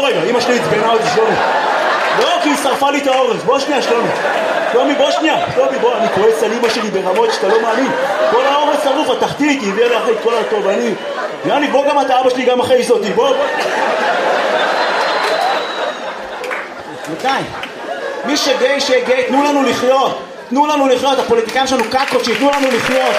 רגע, אמא שלי התגנה אותי, שלומי. לא, כי היא שרפה לי את האורז. בוא שנייה, שלומי. שלומי, בוא שנייה. שלומי, בוא, אני כועס על אמא שלי ברמות שאתה לא מאמין. כל האורז שרוף, התחתית, היא הביאה לי אחרי את כל הטוב. יאני, בוא גם אתה, אבא שלי גם אחרי איזותי. בוא. מתי? מי שגיי, שגיי, תנו לנו לחיות. תנו לנו לחיות. הפוליטיקאים שלנו קקות, שיתנו לנו לחיות.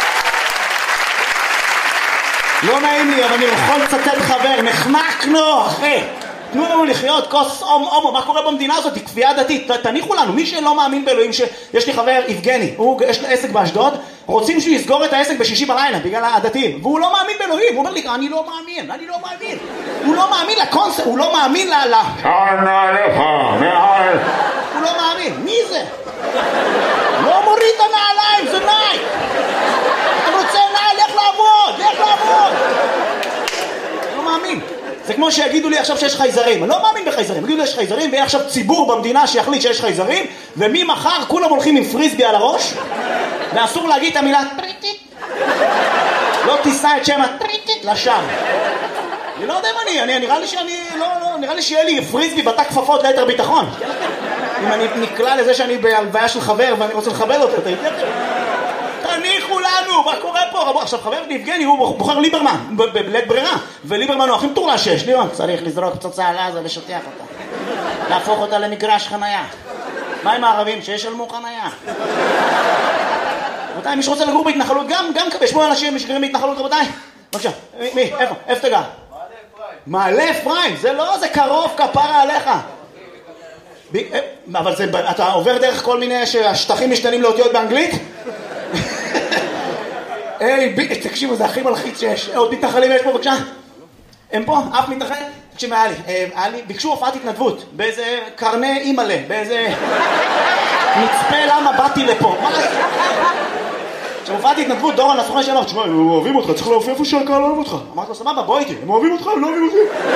לא נעים לי, אבל אני יכול לצטט חבר, נחנקנו, אחי. תנו לנו לחיות, כוס הומו, מה קורה במדינה הזאת? היא כפייה דתית, תניחו לנו, מי שלא מאמין באלוהים, יש לי חבר, יבגני, יש לו עסק באשדוד, רוצים שהוא יסגור את העסק בשישי בלילה, בגלל הדתיים, והוא לא מאמין באלוהים, הוא אומר לי, אני לא מאמין, הוא לא מאמין לקונספט, הוא לא מאמין הוא לא מאמין, מי זה? לא מוריד את הנעליים, זה נייק. אתה רוצה נעל, לך לעבוד. לא מאמין. זה כמו שיגידו לי עכשיו שיש חייזרים. אני לא מאמין בחייזרים. יגידו לי יש חייזרים, ויהיה עכשיו ציבור במדינה שיחליט שיש חייזרים, וממחר כולם הולכים עם פריסבי על הראש, ואסור להגיד את המילה טריטית. לא תישא את שם הטריטית לשם. אני לא יודע אם נראה לי שיהיה לי פריסבי בתא כפפות ליתר ביטחון. אם אני נקלע לזה שאני בהלוויה של חבר ואני רוצה לכבד אותו, תניחו לנו, מה קורה פה? עכשיו חבר יבגני הוא בוחר ליברמן בלית ברירה, וליברמן הוא הכי מטורלל שיש. ליברמן צריך לזרוק פצצה על עזה ושטח אותה, להפוך אותה למגרש חנייה. מה עם הערבים שישלמו חנייה? רבותיי, מי שרוצה לגור בהתנחלות, גם יש פה אנשים שגרים בהתנחלות, רבותיי. בבקשה, מי? איפה תגע? מעלה אפרים, זה קרוב, כפרה עליך. אבל אתה עובר דרך כל מיני שהשטחים משתנים לאותיות באנגלית? תקשיבו, זה הכי מלחיץ שיש. עוד מתנחלים יש פה, בבקשה? הם פה? אף מתנחל? תקשיב, היה לי, ביקשו הופעת התנדבות באיזה קרני אימאלה, באיזה מצפה למה באתי לפה. כשהופעת התנדבות, דורון הסוכן שאמר, תשמע, הם אוהבים אותך, צריך להופיע איפה שהקהל אוהב אותך. אמרתי לו, סבבה, בוא איתי, הם אוהבים אותך, הם לא אוהבים אותי.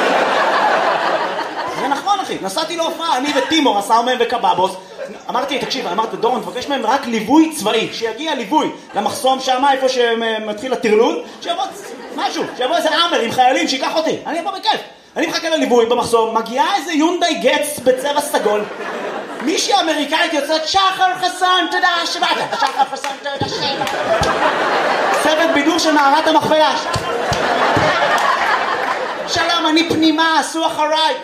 זה נכון, אחי, נסעתי להופעה, אני וטימור, הסאומן וקבאבוס. אמרתי, תקשיב, אמרתי, דורון, תבקש מהם רק ליווי צבאי, שיגיע ליווי למחסום שם, איפה שמתחיל הטרלול, שיבוא משהו, שיבוא איזה עמר עם חיילים, שיקח אותי, אני אבוא בכיף. אני מחכה לליווי במחסום, מגיעה איזה יונדאי גץ בצבע סגול, מישהי אמריקאית יוצאת, שחר חסון, תודה שבאת, שחר חסון, תודה שבאת. צוות בידור של מערת המכפלה. שלום, אני פנימה, עשו אחריי,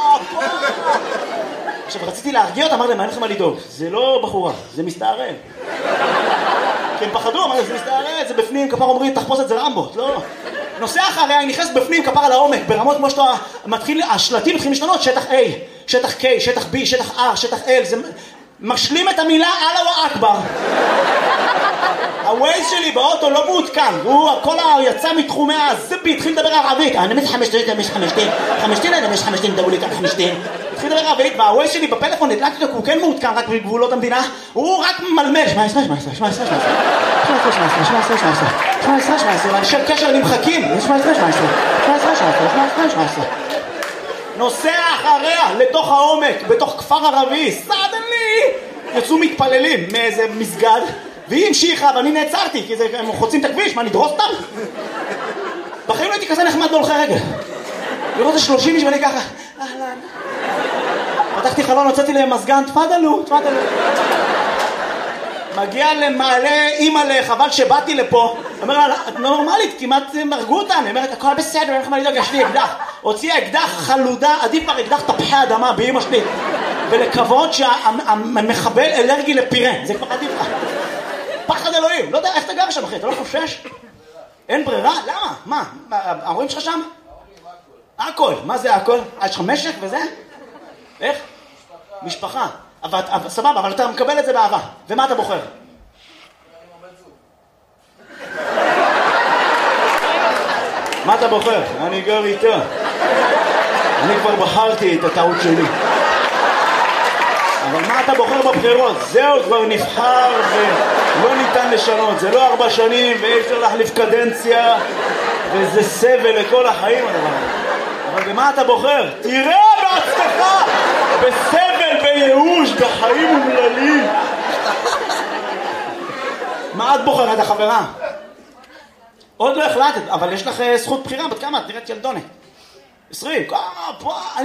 עכשיו רציתי להרגיע אותה, אמר להם, אין לכם מה לדאוג, זה לא בחורה, זה מסתערל. כי הם פחדו, אמר, זה מסתערל, זה בפנים, כפר אומרים, תחפוש את זה רמבות, לא. נוסע אחריה, היא נכנסת בפנים, כפר על העומק, ברמות כמו שאתה מתחיל, השלטים מתחילים להשתנות, שטח A, שטח K, שטח B, שטח R, שטח L, זה משלים את המילה אללה אכבר. הווייז שלי באוטו לא מעודכן, הוא הכל יצא מתחומי הזבי, התחיל לדבר ערבית, אני חמשתין, דברו לי כאן חמשתין. התחיל לדבר ערבית, והווייז שלי בפלאפון נדלקתי אותו, הוא כן מעודכן רק בגבולות המדינה, הוא רק מלמל, 18, אנשי קשר נמחקים, 18, נוסע אחריה לתוך העומק, בתוך כפר ערבי, סדנלי, יצאו מתפללים מאיזה מסגד, והיא המשיכה ואני נעצרתי, כי הם חוצים את הכביש, מה, נדרוס אותם? בחיים לא הייתי כזה נחמד בהולכי רגל. לראות זה 30 איש ואני ככה, אהלן. פתחתי חלון, הוצאתי להם מזגן, תפדלו. מגיע למעלה אימא'לה, חבל שבאתי לפה. אומר לה, את נורמלית, כמעט מרגו אותה. אני אומרת, הכל בסדר, אין לך מה לדאוג, יש לי אקדח. הוציאה אקדח חלודה, עדיף כבר אקדח תפוחי אדמה באמא שלי. ולקוות שהמחבל אלרגי לפירה, זה כבר עדיף לך. פחד אלוהים, לא יודע איך אתה גר שם אחי, אתה לא חושש? אין ברירה? למה? מה? ההורים שלך שם? הכל, מה זה הכל? יש לך משק וזה? איך? משפחה. סבבה, אבל אתה מקבל את זה באהבה. ומה אתה בוחר? מה אתה בוחר? אני גר איתה. אני כבר בחרתי את הטעות שלי. אבל מה אתה בוחר בבחירות? זהו, כבר נבחר ולא ניתן לשנות. זה לא 4 שנים ואי אפשר להחליף קדנציה וזה סבל לכל החיים הדבר. אבל במה אתה בוחר? תראה בעצמך! בסבל, בייאוש, בחיים אומללים. מה את בוחרת, החברה? עוד לא החלטת, אבל יש לך זכות בחירה. בת כמה? את נראית ילדונת. 20.